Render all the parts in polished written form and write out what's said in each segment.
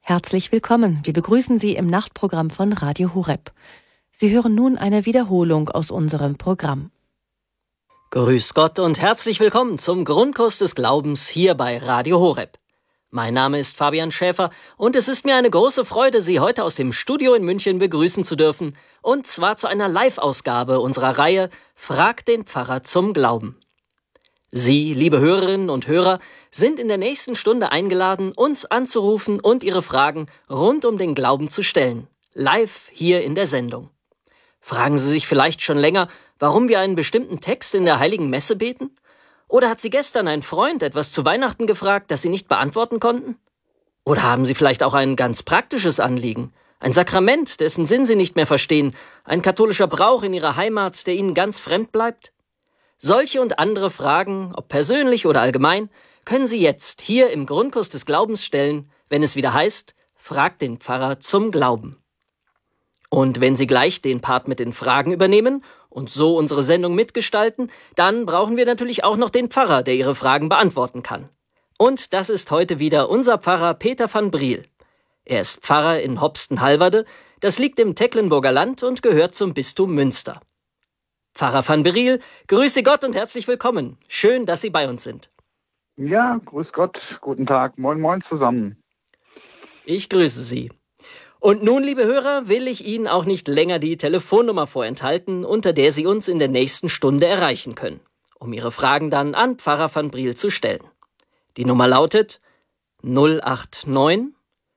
Herzlich willkommen. Wir begrüßen Sie im Nachtprogramm von Radio Horeb. Sie hören nun eine Wiederholung aus unserem Programm. Grüß Gott und herzlich willkommen zum Grundkurs des Glaubens hier bei Radio Horeb. Mein Name ist Fabian Schäfer und es ist mir eine große Freude, Sie heute aus dem Studio in München begrüßen zu dürfen, und zwar zu einer Live-Ausgabe unserer Reihe Frag den Pfarrer zum Glauben. Sie, liebe Hörerinnen und Hörer, sind in der nächsten Stunde eingeladen, uns anzurufen und Ihre Fragen rund um den Glauben zu stellen. Live hier in der Sendung. Fragen Sie sich vielleicht schon länger, warum wir einen bestimmten Text in der Heiligen Messe beten? Oder hat Sie gestern ein Freund etwas zu Weihnachten gefragt, das Sie nicht beantworten konnten? Oder haben Sie vielleicht auch ein ganz praktisches Anliegen? Ein Sakrament, dessen Sinn Sie nicht mehr verstehen? Ein katholischer Brauch in Ihrer Heimat, der Ihnen ganz fremd bleibt? Solche und andere Fragen, ob persönlich oder allgemein, können Sie jetzt hier im Grundkurs des Glaubens stellen, wenn es wieder heißt, Frag den Pfarrer zum Glauben. Und wenn Sie gleich den Part mit den Fragen übernehmen und so unsere Sendung mitgestalten, dann brauchen wir natürlich auch noch den Pfarrer, der Ihre Fragen beantworten kann. Und das ist heute wieder unser Pfarrer Peter van Briel. Er ist Pfarrer in Hopsten-Halverde, das liegt im Tecklenburger Land und gehört zum Bistum Münster. Pfarrer van Briel, grüße Gott und herzlich willkommen. Schön, dass Sie bei uns sind. Ja, grüß Gott, guten Tag, moin moin zusammen. Ich grüße Sie. Und nun, liebe Hörer, will ich Ihnen auch nicht länger die Telefonnummer vorenthalten, unter der Sie uns in der nächsten Stunde erreichen können, um Ihre Fragen dann an Pfarrer van Briel zu stellen. Die Nummer lautet 089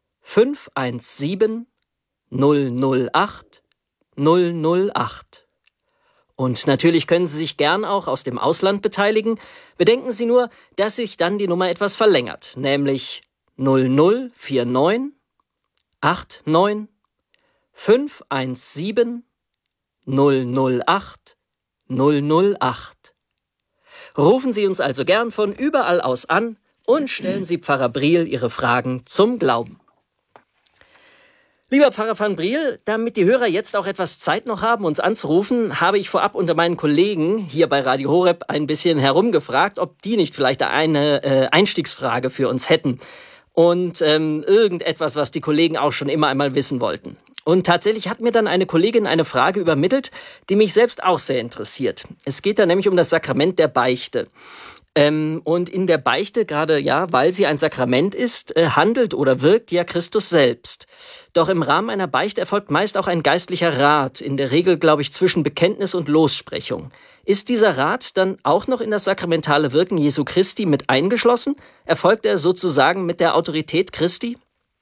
517 008 008. Und natürlich können Sie sich gern auch aus dem Ausland beteiligen. Bedenken Sie nur, dass sich dann die Nummer etwas verlängert, nämlich 0049 89 517 008 008. Rufen Sie uns also gern von überall aus an und stellen Sie Pfarrer Briel Ihre Fragen zum Glauben. Lieber Pfarrer van Briel, damit die Hörer jetzt auch etwas Zeit noch haben, uns anzurufen, habe ich vorab unter meinen Kollegen hier bei Radio Horeb ein bisschen herumgefragt, ob die nicht vielleicht eine Einstiegsfrage für uns hätten. Und irgendetwas, was die Kollegen auch schon immer einmal wissen wollten. Und tatsächlich hat mir dann eine Kollegin eine Frage übermittelt, die mich selbst auch sehr interessiert. Es geht da nämlich um das Sakrament der Beichte. Und in der Beichte, gerade ja, weil sie ein Sakrament ist, handelt oder wirkt ja Christus selbst. Doch im Rahmen einer Beichte erfolgt meist auch ein geistlicher Rat, in der Regel, glaube ich, zwischen Bekenntnis und Lossprechung. Ist dieser Rat dann auch noch in das sakramentale Wirken Jesu Christi mit eingeschlossen? Erfolgt er sozusagen mit der Autorität Christi?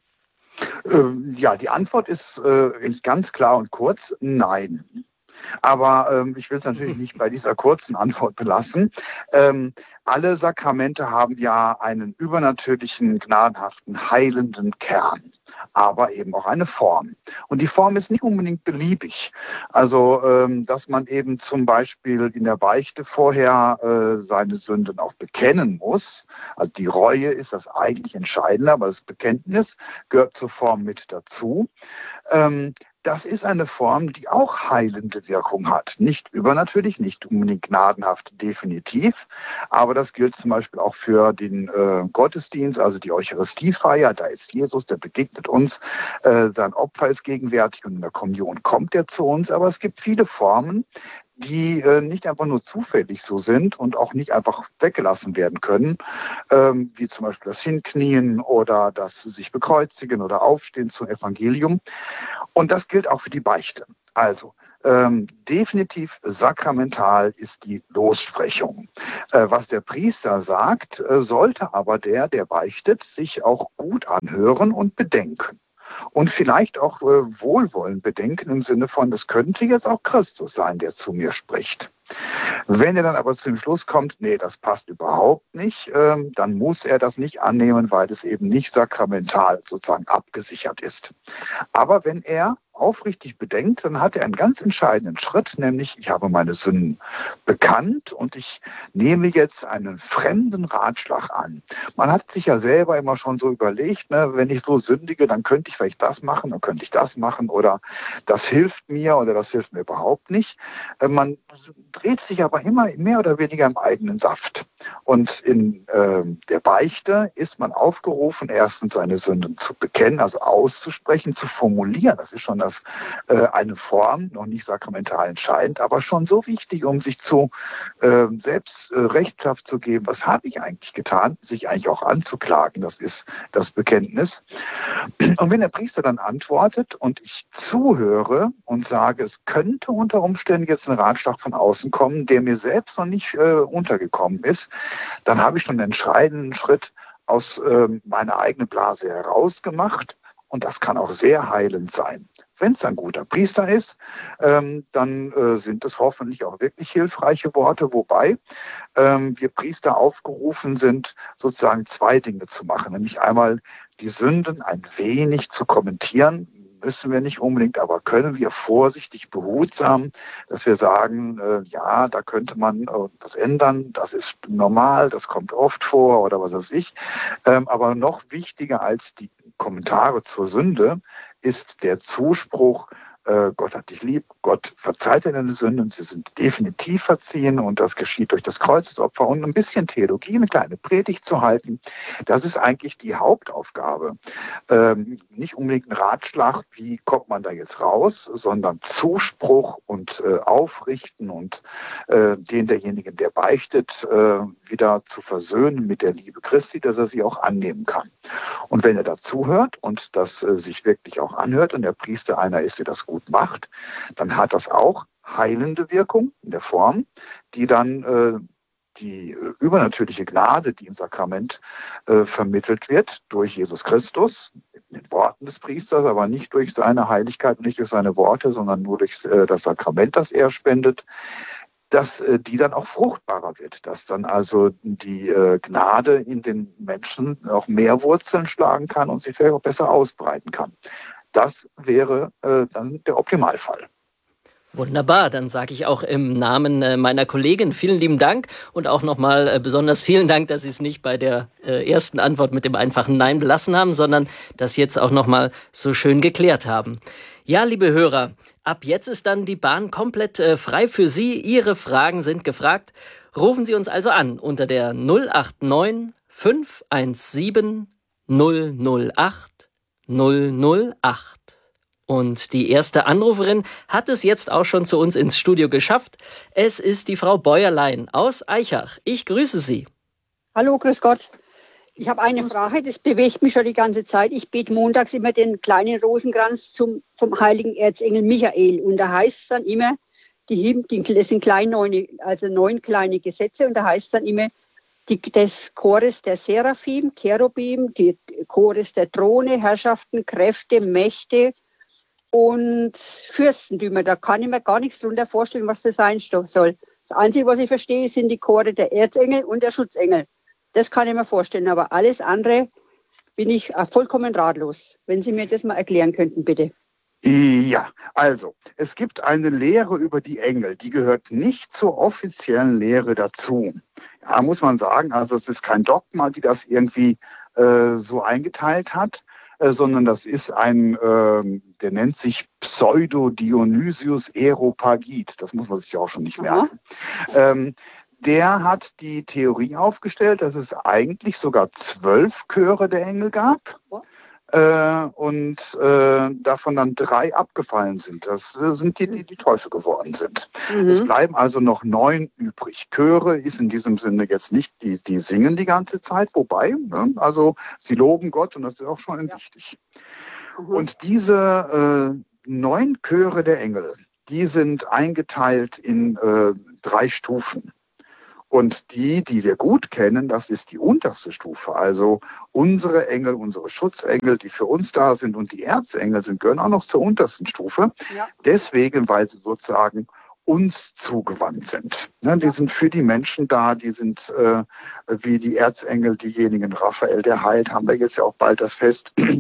Ja, die Antwort ist ganz klar und kurz, nein. Aber ich will es natürlich nicht bei dieser kurzen Antwort belassen. Alle Sakramente haben ja einen übernatürlichen, gnadenhaften, heilenden Kern, aber eben auch eine Form. Und die Form ist nicht unbedingt beliebig. Also, dass man eben zum Beispiel in der Beichte vorher seine Sünden auch bekennen muss. Also die Reue ist das eigentlich Entscheidende, aber das Bekenntnis gehört zur Form mit dazu. Das ist eine Form, die auch heilende Wirkung hat. Nicht übernatürlich, nicht unbedingt gnadenhaft, definitiv. Aber das gilt zum Beispiel auch für den Gottesdienst, also die Eucharistiefeier. Da ist Jesus, der begegnet uns. Sein Opfer ist gegenwärtig und in der Kommunion kommt er zu uns. Aber es gibt viele Formen, die nicht einfach nur zufällig so sind und auch nicht einfach weggelassen werden können, wie zum Beispiel das Hinknien oder das sich bekreuzigen oder Aufstehen zum Evangelium. Und das gilt auch für die Beichte. Also definitiv sakramental ist die Lossprechung. Was der Priester sagt, sollte aber der beichtet, sich auch gut anhören und bedenken. Und vielleicht auch wohlwollend bedenken im Sinne von, es könnte jetzt auch Christus sein, der zu mir spricht. Wenn er dann aber zu dem Schluss kommt, nee, das passt überhaupt nicht, dann muss er das nicht annehmen, weil es eben nicht sakramental sozusagen abgesichert ist. Aber wenn er aufrichtig bedenkt, dann hat er einen ganz entscheidenden Schritt, nämlich ich habe meine Sünden bekannt und ich nehme jetzt einen fremden Ratschlag an. Man hat sich ja selber immer schon so überlegt, ne, wenn ich so sündige, dann könnte ich vielleicht das machen, dann könnte ich das machen oder das hilft mir oder das hilft mir überhaupt nicht. Man dreht sich aber immer mehr oder weniger im eigenen Saft. Und in der Beichte ist man aufgerufen, erstens seine Sünden zu bekennen, also auszusprechen, zu formulieren. Das ist schon eine Form, noch nicht sakramental entscheidend, aber schon so wichtig, um sich zu selbst Rechenschaft zu geben. Was habe ich eigentlich getan? Sich eigentlich auch anzuklagen. Das ist das Bekenntnis. Und wenn der Priester dann antwortet und ich zuhöre und sage, es könnte unter Umständen jetzt ein Ratschlag von außen kommen, der mir selbst noch nicht untergekommen ist, dann habe ich schon einen entscheidenden Schritt aus meiner eigenen Blase herausgemacht. Und das kann auch sehr heilend sein. Wenn es ein guter Priester ist, dann sind es hoffentlich auch wirklich hilfreiche Worte, wobei wir Priester aufgerufen sind, sozusagen zwei Dinge zu machen. Nämlich einmal die Sünden ein wenig zu kommentieren, müssen wir nicht unbedingt, aber können wir vorsichtig, behutsam, dass wir sagen, ja, da könnte man was ändern, das ist normal, das kommt oft vor oder was weiß ich. Aber noch wichtiger als die Kommentare zur Sünde ist der Zuspruch, Gott hat dich lieb, Gott verzeiht dir deine Sünden, sie sind definitiv verziehen und das geschieht durch das Kreuzesopfer und ein bisschen Theologie, eine kleine Predigt zu halten. Das ist eigentlich die Hauptaufgabe. Nicht unbedingt ein Ratschlag, wie kommt man da jetzt raus, sondern Zuspruch und Aufrichten und derjenigen, der beichtet, wieder zu versöhnen mit der Liebe Christi, dass er sie auch annehmen kann. Und wenn er dazuhört und das sich wirklich auch anhört und der Priester einer ist, der das gut macht, dann hat das auch heilende Wirkung in der Form, die dann die übernatürliche Gnade, die im Sakrament vermittelt wird durch Jesus Christus, in den Worten des Priesters, aber nicht durch seine Heiligkeit und nicht durch seine Worte, sondern nur durch das Sakrament, das er spendet, dass die dann auch fruchtbarer wird, dass dann also die Gnade in den Menschen auch mehr Wurzeln schlagen kann und sich vielleicht auch besser ausbreiten kann. Das wäre dann der Optimalfall. Wunderbar, dann sage ich auch im Namen meiner Kollegin vielen lieben Dank und auch nochmal besonders vielen Dank, dass Sie es nicht bei der ersten Antwort mit dem einfachen Nein belassen haben, sondern das jetzt auch nochmal so schön geklärt haben. Ja, liebe Hörer, ab jetzt ist dann die Bahn komplett frei für Sie. Ihre Fragen sind gefragt. Rufen Sie uns also an unter der 089 517 008 008. Und die erste Anruferin hat es jetzt auch schon zu uns ins Studio geschafft. Es ist die Frau Bäuerlein aus Aichach. Ich grüße Sie. Hallo, grüß Gott. Ich habe eine Frage, das bewegt mich schon die ganze Zeit. Ich bete montags immer den kleinen Rosenkranz vom heiligen Erzengel Michael. Und da heißt es dann immer, das sind neun kleine Gesetze. Und da heißt es dann immer, des Chores der Seraphim, Cherubim, die Chores der Throne, Herrschaften, Kräfte, Mächte und Fürstentümer. Da kann ich mir gar nichts darunter vorstellen, was das sein soll. Das Einzige, was ich verstehe, sind die Chore der Erzengel und der Schutzengel. Das kann ich mir vorstellen, aber alles andere bin ich vollkommen ratlos. Wenn Sie mir das mal erklären könnten, bitte. Ja, also es gibt eine Lehre über die Engel, die gehört nicht zur offiziellen Lehre dazu. Ja, muss man sagen, also es ist kein Dogma, die das irgendwie so eingeteilt hat, sondern das ist der nennt sich Pseudo-Dionysius Areopagit. Das muss man sich auch schon nicht merken. Der hat die Theorie aufgestellt, dass es eigentlich sogar 12 Chöre der Engel gab. Und davon dann 3 abgefallen sind. Das sind die Teufel geworden sind. Es bleiben also noch 9 übrig. Chöre ist in diesem Sinne jetzt nicht, die singen die ganze Zeit, wobei, ne, also sie loben Gott und das ist auch schon wichtig. Und diese 9 Chöre der Engel, die sind eingeteilt in 3 Stufen. Und die wir gut kennen, das ist die unterste Stufe. Also unsere Engel, unsere Schutzengel, die für uns da sind und die Erzengel gehören auch noch zur untersten Stufe. Ja. Deswegen, weil sie sozusagen uns zugewandt sind. Ne, die sind für die Menschen da, die sind wie die Erzengel, diejenigen, Raphael, der heilt, haben wir jetzt ja auch bald das Fest.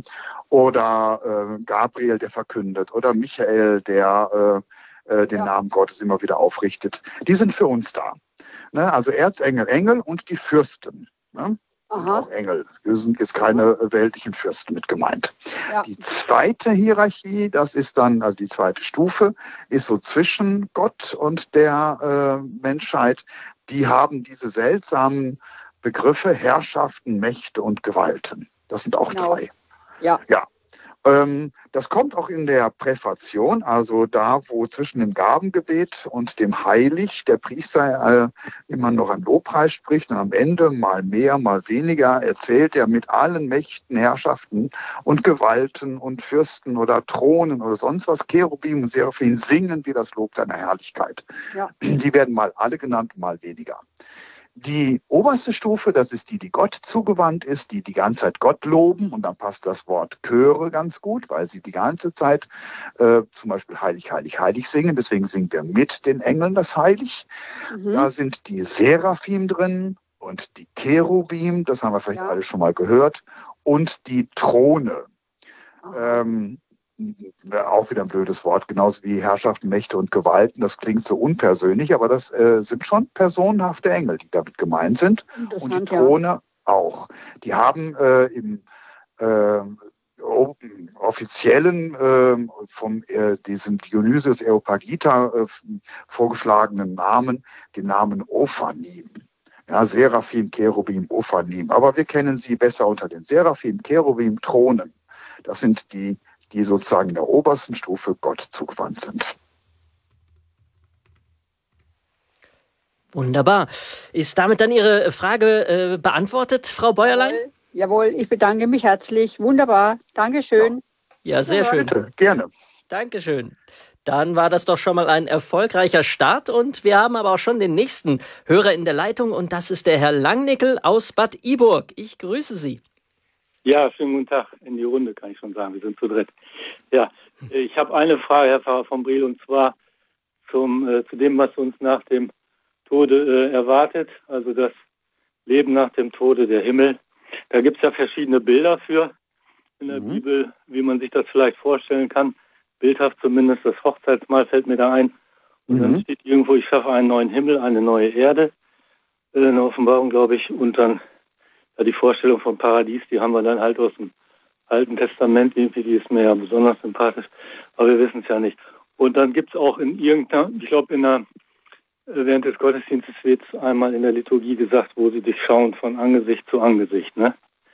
oder Gabriel, der verkündet, oder Michael, der den Namen Gottes immer wieder aufrichtet. Die sind für uns da. Ne? Also Erzengel, Engel und die Fürsten. Ne? Und auch Engel. Ist keine weltlichen Fürsten mit gemeint. Ja. Die zweite Hierarchie, das ist dann, also die zweite Stufe, ist so zwischen Gott und der Menschheit. Die haben diese seltsamen Begriffe Herrschaften, Mächte und Gewalten. Das sind auch drei. Ja. Das kommt auch in der Präfation, also da, wo zwischen dem Gabengebet und dem Heilig der Priester immer noch ein Lobpreis spricht und am Ende mal mehr, mal weniger erzählt er mit allen Mächten, Herrschaften und Gewalten und Fürsten oder Thronen oder sonst was. Cherubim und Seraphim singen wie das Lob seiner Herrlichkeit. Ja. Die werden mal alle genannt, mal weniger. Die oberste Stufe, das ist die Gott zugewandt ist, die ganze Zeit Gott loben. Und dann passt das Wort Chöre ganz gut, weil sie die ganze Zeit zum Beispiel Heilig, Heilig, Heilig singen. Deswegen singt er mit den Engeln das Heilig. Da sind die Seraphim drin und die Cherubim, das haben wir vielleicht alle schon mal gehört, und die Throne. Auch wieder ein blödes Wort, genauso wie Herrschaften, Mächte und Gewalten. Das klingt so unpersönlich, aber das sind schon personenhafte Engel, die damit gemeint sind. Und die Throne auch. Die haben im offiziellen vom diesem Dionysius Areopagita vorgeschlagenen Namen, den Namen Ophanim. Ja, Seraphim, Cherubim, Ophanim. Aber wir kennen sie besser unter den Seraphim, Cherubim, Thronen. Das sind die sozusagen in der obersten Stufe Gott zugewandt sind. Wunderbar. Ist damit dann Ihre Frage beantwortet, Frau Bäuerlein? Jawohl, ich bedanke mich herzlich. Wunderbar. Dankeschön. Ja, sehr schön. Bitte, gerne. Dankeschön. Dann war das doch schon mal ein erfolgreicher Start und wir haben aber auch schon den nächsten Hörer in der Leitung und das ist der Herr Langnickel aus Bad Iburg. Ich grüße Sie. Ja, schönen guten Tag in die Runde, kann ich schon sagen. Wir sind zu dritt. Ja, ich habe eine Frage, Herr Pfarrer von Briel, und zwar zu dem, was uns nach dem Tode erwartet, also das Leben nach dem Tode, der Himmel. Da gibt es ja verschiedene Bilder für in der Bibel, wie man sich das vielleicht vorstellen kann. Bildhaft zumindest, das Hochzeitsmahl fällt mir da ein. Und dann steht irgendwo, ich schaffe einen neuen Himmel, eine neue Erde. Eine Offenbarung, glaube ich, und dann die Vorstellung vom Paradies, die haben wir dann halt aus dem Alten Testament, irgendwie, die ist mir ja besonders sympathisch, aber wir wissen es ja nicht. Und dann gibt es auch in irgendeiner, ich glaube während des Gottesdienstes wird es einmal in der Liturgie gesagt, wo sie dich schauen von Angesicht zu Angesicht, ne?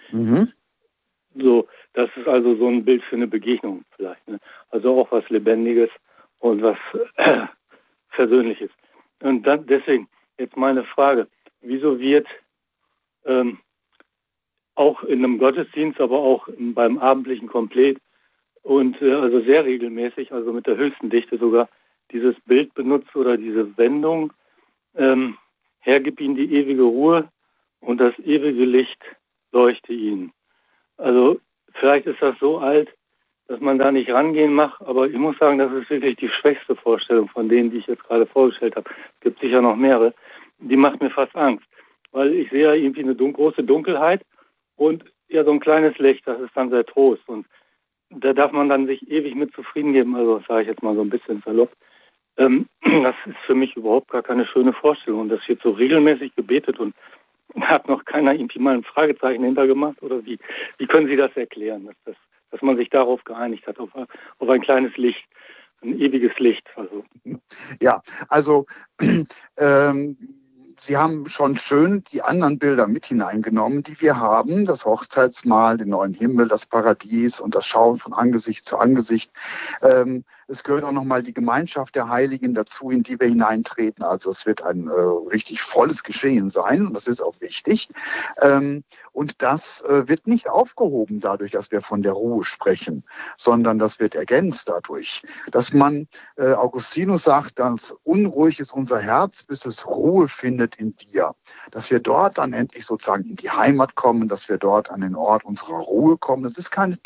So, das ist also so ein Bild für eine Begegnung vielleicht, ne? Also auch was Lebendiges und was Versöhnliches. Und dann deswegen jetzt meine Frage, wieso wird auch in einem Gottesdienst, aber auch beim abendlichen Komplett und also sehr regelmäßig, also mit der höchsten Dichte sogar, dieses Bild benutzt oder diese Wendung, Herr, gib ihnen die ewige Ruhe und das ewige Licht leuchte ihnen. Also vielleicht ist das so alt, dass man da nicht rangehen mag, aber ich muss sagen, das ist wirklich die schwächste Vorstellung von denen, die ich jetzt gerade vorgestellt habe. Es gibt sicher noch mehrere. Die macht mir fast Angst, weil ich sehe ja irgendwie eine große Dunkelheit und ja so ein kleines Licht, das ist dann der Trost. Und da darf man dann sich ewig mit zufrieden geben, also sage ich jetzt mal so ein bisschen salopp. Das ist für mich überhaupt gar keine schöne Vorstellung. Und das wird so regelmäßig gebetet und hat noch keiner irgendwie mal ein Fragezeichen hintergemacht? Oder wie können Sie das erklären, dass man sich darauf geeinigt hat, auf ein kleines Licht, ein ewiges Licht? Also. Ja, also Sie haben schon schön die anderen Bilder mit hineingenommen, die wir haben. Das Hochzeitsmahl, den neuen Himmel, das Paradies und das Schauen von Angesicht zu Angesicht. Es gehört auch nochmal die Gemeinschaft der Heiligen dazu, in die wir hineintreten. Also es wird ein richtig volles Geschehen sein und das ist auch wichtig. Und das wird nicht aufgehoben dadurch, dass wir von der Ruhe sprechen, sondern das wird ergänzt dadurch, dass man, Augustinus sagt, dass unruhig ist unser Herz, bis es Ruhe findet in dir. Dass wir dort dann endlich sozusagen in die Heimat kommen, dass wir dort an den Ort unserer Ruhe kommen. Das ist keine